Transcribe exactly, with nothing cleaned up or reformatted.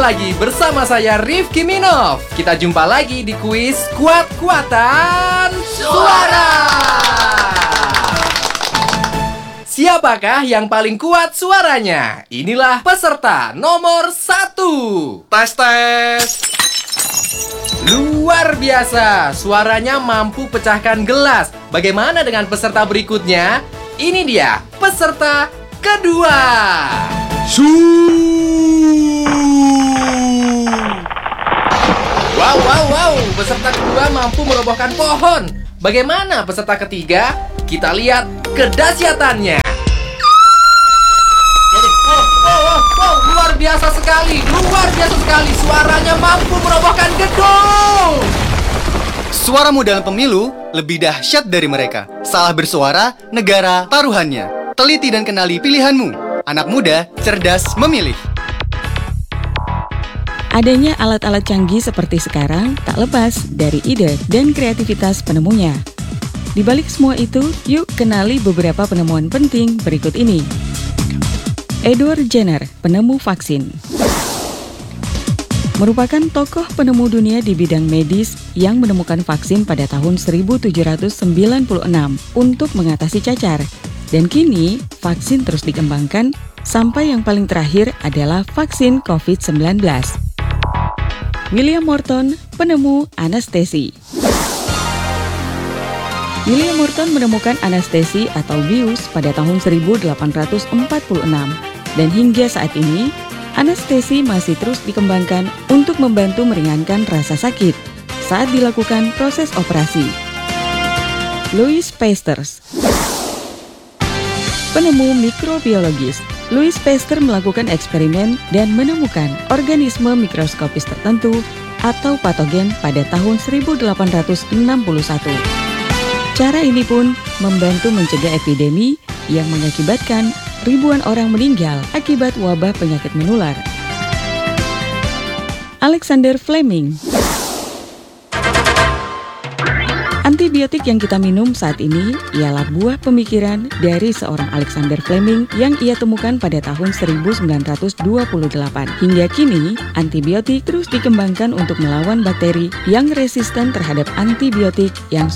lagi bersama saya Rifki Minov. Kita jumpa lagi di kuis Kuat-Kuatan Suara. Siapakah yang paling kuat suaranya? Inilah peserta nomor satu. Tes tes. Luar biasa, suaranya mampu pecahkan gelas. Bagaimana dengan peserta berikutnya? Ini dia peserta kedua. Su. Wow, wow, wow, peserta kedua mampu merobohkan pohon. Bagaimana peserta ketiga? Kita lihat kedahsyatannya. Wow, wow, wow, wow, luar biasa sekali, luar biasa sekali. Suaranya mampu merobohkan gedung. Suaramu dalam pemilu lebih dahsyat dari mereka. Salah bersuara, negara taruhannya. Teliti dan kenali pilihanmu. Anak muda, cerdas memilih. Adanya alat-alat canggih seperti sekarang tak lepas dari ide dan kreativitas penemunya. Di balik semua itu, yuk kenali beberapa penemuan penting berikut ini. Edward Jenner, penemu vaksin. Merupakan tokoh penemu dunia di bidang medis yang menemukan vaksin pada tahun seribu tujuh ratus sembilan puluh enam untuk mengatasi cacar. Dan kini, vaksin terus dikembangkan sampai yang paling terakhir adalah vaksin covid sembilan belas. William Morton, penemu anestesi. William Morton menemukan anestesi atau bius pada tahun seribu delapan ratus empat puluh enam. Dan hingga saat ini, anestesi masih terus dikembangkan untuk membantu meringankan rasa sakit saat dilakukan proses operasi. Louis Pasteur, penemu mikrobiologis. Louis Pasteur melakukan eksperimen dan menemukan organisme mikroskopis tertentu atau patogen pada tahun seribu delapan ratus enam puluh satu. Cara ini pun membantu mencegah epidemi yang mengakibatkan ribuan orang meninggal akibat wabah penyakit menular. Alexander Fleming. Antibiotik yang kita minum saat ini ialah buah pemikiran dari seorang Alexander Fleming yang ia temukan pada tahun seribu sembilan ratus dua puluh delapan. Hingga kini, antibiotik terus dikembangkan untuk melawan bakteri yang resisten terhadap antibiotik yang